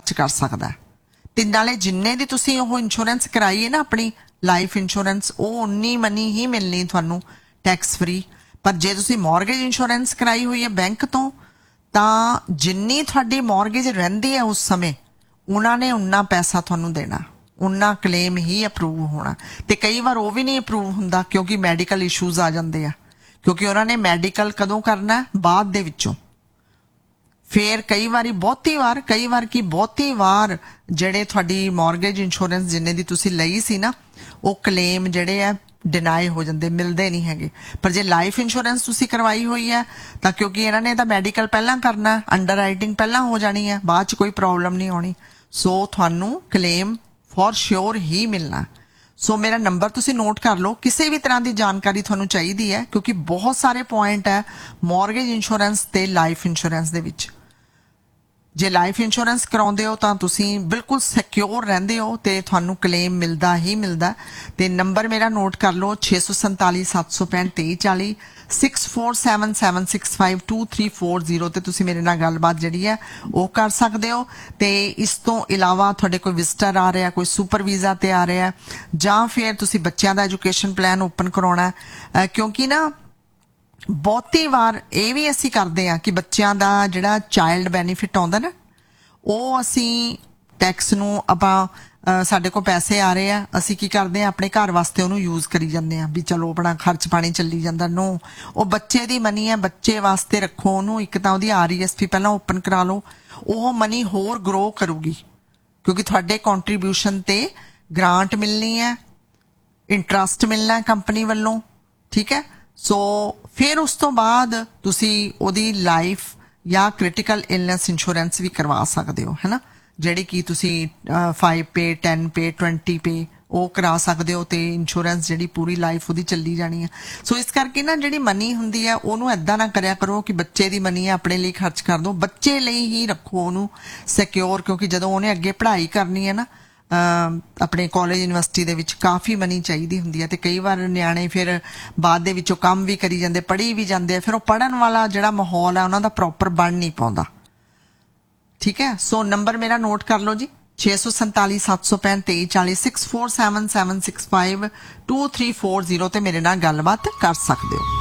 खर्च कर सकदा है। ते नाले जिन्ने दी तुसीं ओह इंश्योरेंस कराई है ना अपनी लाइफ इंश्योरेंस, ਉਹ ਉਨੀ मनी ही मिलनी ਤੁਹਾਨੂੰ टैक्स फ्री। पर जे तुसीं मॉर्गेज इंश्योरेंस कराई हुई है बैंक तो जिन्नी ਤੁਹਾਡੀ मॉर्गेज ਰਹਿੰਦੀ है उस समय ਉਹਨਾਂ ਨੇ उन्ना पैसा ਤੁਹਾਨੂੰ देना, उन्ना क्लेम ही अप्रूव होना। ते कई बार वो भी नहीं अप्रूव हुंदा क्योंकि मैडिकल इशूज आ जाते हैं, क्योंकि उन्होंने मैडिकल कदों करना बाद दे विचों। फिर कई बार ਜਿਹੜੇ ਤੁਹਾਡੀ मॉर्गेज इंश्योरेंस जिन्ने दी तुसी लई सी ना वो क्लेम ਜਿਹੜੇ ਆ डिनाई हो जाते, मिलते नहीं हैगे। पर जे लाइफ इंश्योरेंस तुसी करवाई हुई है तो क्योंकि इन्होंने तो मैडिकल पहला करना, अंडर राइटिंग पहला हो जानी है, बाद च कोई प्रॉब्लम नहीं आनी, सो थानू क्लेम फॉर श्योर ही मिलना। सो मेरा नंबर तुसी नोट कर लो, किसी भी तरह की जानकारी थानू चाहिए है क्योंकि बहुत सारे पॉइंट है मॉर्गेज इंश्योरेंस ते लाइफ इंश्योरेंस दे विच। जे लाइफ इंश्योरेंस कराउंदे हो तां तुसीं बिल्कुल सिक्योर रहिंदे हो ते तुहानू क्लेम मिलदा ही मिलदा। ते नंबर मेरा नोट कर लो 647 765 2340 6477652340 ते तुसीं मेरे नाल गलबात जिहड़ी है वो कर सकदे हो। ते इस तो इलावा तुहाडे कोई विजिटर आ रहा, कोई सुपर वीज़ा ते आ रहा, जां फिर तुसीं बच्चों का एजुकेशन प्लान ओपन कराउणा, क्योंकि ना बहुती वार ये भी असी करते हैं कि बच्चों का जिहड़ा चाइल्ड बैनीफिट आउंदा ना वो असी टैक्स नूं आपां साडे को पैसे आ रहे हैं, असी की करते हैं अपने घर वास्ते उन्होंने यूज़ करी जाते हैं भी चलो अपना खर्च पानी चली जाता। नो, वो बच्चे की मनी है, बच्चे वास्ते रखो उन्होंने, एक तो वो RESP पहला ओपन करा लो, वो मनी होर ग्रो करूगी क्योंकि थोड़े कॉन्ट्रीब्यूशन ते ग्रांट मिलनी है, इंटरस्ट मिलना है कंपनी वालों, ठीक है। सो फिर उस तो बाद तुसी ओदी लाइफ या क्रिटिकल इलनेस इंश्योरेंस भी करवा सकते हो, है ना, जिहड़ी कि तुसी 5 पे 10 पे 20 पे वो करा सकते हो ते इंश्योरेंस जिहड़ी पूरी लाइफ उहदी चली जानी है। सो इस करके ना जिहड़ी मनी हुंदी है ओनू इदां ना करया करो कि बच्चे दी मनी है अपने लिए खर्च कर दो, बच्चे लिए ही रखो ओनू सिक्योर, क्योंकि जदों उहने अगे पढ़ाई करनी है ना अपने कॉलेज यूनिवर्सिटी दे विच काफ़ी मनी चाहिदी हुंदी है। ते कई बार नियाणे फिर बाद दे विचों काम भी करी जांदे, पढ़ी भी जांदे, फिर वो पढ़न वाला जिहड़ा माहौल है उन्हां दा प्रॉपर बन नहीं पाउंदा, ठीक है। सो नंबर मेरा नोट कर लो जी 647 765 2340 6477652340 ते मेरे नाल गलबात कर सकदे हो।